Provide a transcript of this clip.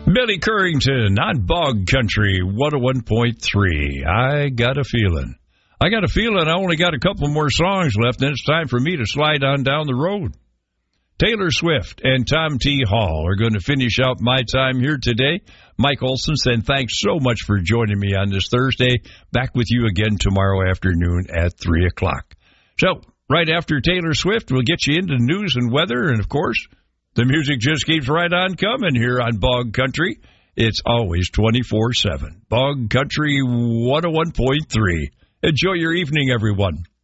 Billy Currington on Bog Country 101.3. I got a feeling I only got a couple more songs left, and it's time for me to slide on down the road. Taylor Swift and Tom T. Hall are going to finish out my time here today. Mike Olson saying thanks so much for joining me on this Thursday. Back with you again tomorrow afternoon at 3 o'clock. So, right after Taylor Swift, we'll get you into news and weather, and, of course, the music just keeps right on coming here on Bog Country. It's always 24/7. Bog Country 101.3. Enjoy your evening, everyone.